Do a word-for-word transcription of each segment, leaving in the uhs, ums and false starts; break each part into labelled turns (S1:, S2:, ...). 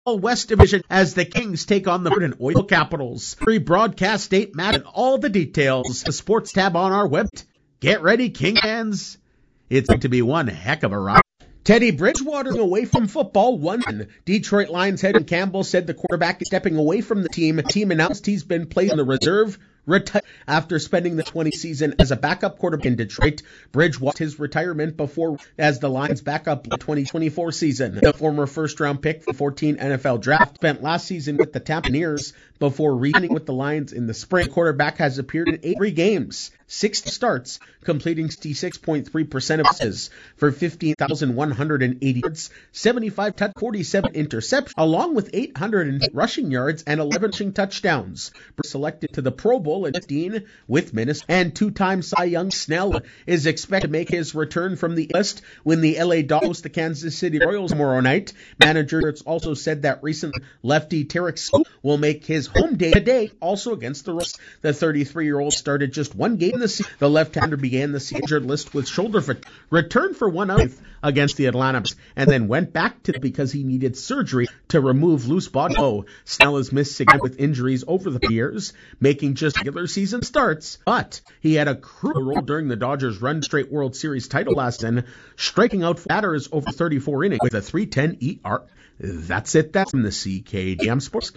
S1: West Division as the Kings take on the Burden Oil Capitals. Free broadcast date, Matt, and all the details. The sports tab on our website. Get ready, King fans. It's going to be one heck of a ride. Teddy Bridgewater away from football. One Detroit Lions head Campbell said the quarterback is stepping away from the team. The team announced he's been placed in the reserve Reti- after spending the twenty season as a backup quarterback in Detroit. Bridgewater his retirement before as the Lions backup the twenty twenty-four season. The former first-round pick for fourteen N F L draft spent last season with the Tampa Buccaneers before re-signing with the Lions in the spring. The quarterback has appeared in eight three games, six starts, completing sixty-six point three percent of passes for fifteen thousand one hundred eighty yards, seventy-five touchdowns, forty-seven interceptions, along with eight hundred rushing yards and eleven rushing touchdowns. Selected to the Pro Bowl at fifteen with Minnesota, and two-time Cy Young Snell is expected to make his return from the list when the L A Dodgers host the Kansas City Royals tomorrow night. Manager also said that recent lefty Tarek Scoop will make his home day today, also against the Royals. The thirty-three-year-old started just one game this season. The left-hander began the injured list with shoulder fatigue, returned for one out against the Atlanta, and then went back to because he needed surgery to remove loose body. Oh, Snell has missed again with injuries over the years, making just regular season starts, but he had a crucial role during the Dodgers' run straight World Series title last season, striking out batters over thirty-four innings with a three ten E R. That's it. That's from the C K D M Sports.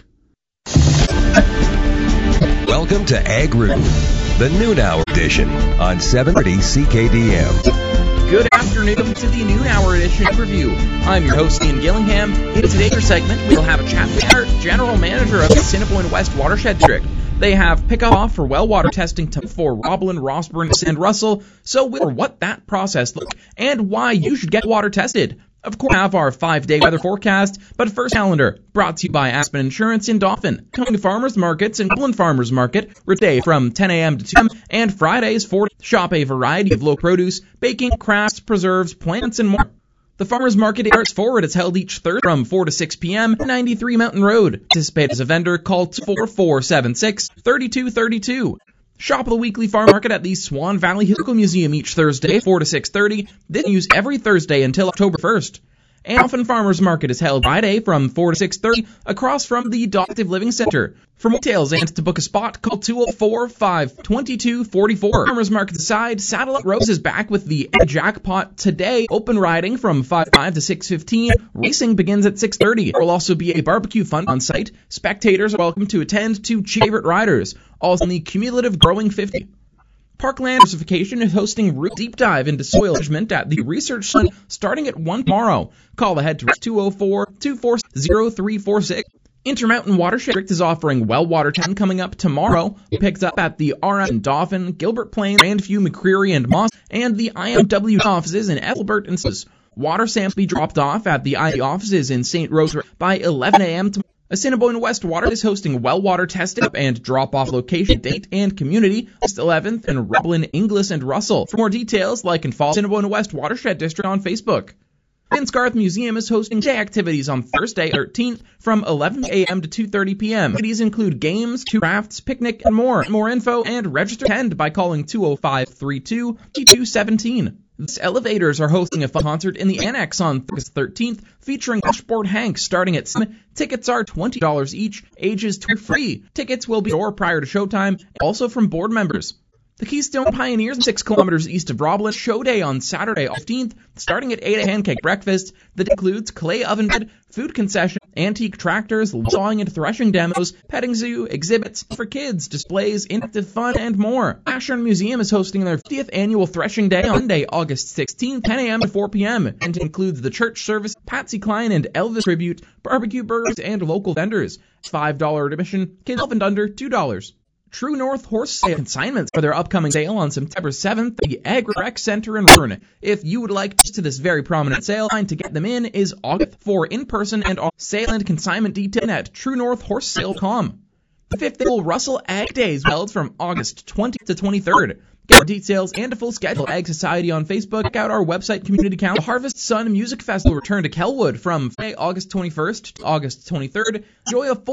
S2: Welcome to Ag Review, the noon hour edition on seven thirty C K D M.
S3: Good afternoon to the noon hour edition of Review. I'm your host, Ian Gillingham. In today's segment, we'll have a chat with our general manager of the Assiniboine West Watershed District. They have pick-up off for well water testing for Roblin, Rossburn, and Russell, so we'll what that process looks like and why you should get water tested. Of course, we have our five-day weather forecast, but first calendar, brought to you by Aspen Insurance in Dauphin. Coming to farmers markets and Dublin Farmers Market, day from ten a.m. to two p.m. and Fridays for shop a variety of local produce, baking, crafts, preserves, plants, and more. The Farmers Market at Forward is held each Thursday from four to six p.m. at ninety-three Mountain Road. Participate as a vendor, call four four seven six, three two three two. Shop the weekly farm market at the Swan Valley Historical Museum each Thursday, four to six thirty. This news every Thursday until October first. And Dauphin Farmers Market is held Friday from four to six thirty across from the Adaptive Living Center. For more details and to book a spot, call two oh four, five two two, four four. Farmers Market aside, Satellite Rose is back with the jackpot today. Open riding from five to six fifteen. Racing begins at six thirty. There will also be a barbecue fun on site. Spectators are welcome to attend to favorite riders. Also in the cumulative Growing fifty. Parkland Diversification is hosting a deep dive into soil management at the Research Center starting at one tomorrow. Call ahead to two oh four, two four zero, three four six. Intermountain Watershed District is offering well water testing coming up tomorrow. Picks up at the R M in Dauphin, Gilbert Plains, Grandview, McCreary, and Moss, and the I M W offices in Ethelbert and Sis. Water samples be dropped off at the I M W offices in Saint Rose by eleven a.m. tomorrow. Assiniboine West Water is hosting well water testing and drop-off location, date, and community, August eleventh in Roblin, Inglis, and Russell. For more details, like and follow Assiniboine West Watershed District on Facebook. Vince Garth Museum is hosting day activities on Thursday, thirteenth, from eleven a.m. to two thirty p.m. Activities include games, two crafts, picnic, and more. More info and register attend by calling two oh five, three two, two two one seven. The Elevators are hosting a fun concert in the Annex on August thirteenth, featuring Washboard Hank starting at seven. Tickets are twenty dollars each, ages two free. Tickets will be door prior to showtime, also from board members. The Keystone Pioneers, six kilometers east of Roblin, show day on Saturday, fifteenth, starting at eight a.m. pancake breakfast that includes clay oven bed, food concession, antique tractors, sawing and threshing demos, petting zoo, exhibits for kids, displays, interactive fun, and more. Ashland Museum is hosting their fiftieth annual threshing day on Monday, August sixteenth, ten a.m. to four p.m. and includes the church service, Patsy Cline and Elvis tribute, barbecue burgers, and local vendors. five dollars admission, kids twelve and under, two dollars. True North Horse Sale consignments for their upcoming sale on September seventh at the Agri-Rec Center in Warren. If you would like to this very prominent sale, line to get them in is August for in-person and off sale and consignment detail at true north horse sale dot com. The fifth annual Russell Ag Days held from August twentieth to twenty-third. Get more details and a full schedule of Ag Society on Facebook. Check out our website community calendar. The Harvest Sun Music Festival will return to Kelwood from Friday, August twenty-first to August twenty-third. Enjoy a full